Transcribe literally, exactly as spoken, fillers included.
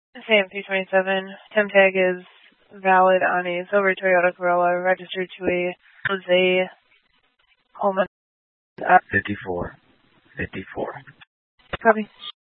Sam three twenty-seven. Temp tag is valid on a silver Toyota Corolla registered to a Jose Coleman. fifty-four. fifty-four. Copy.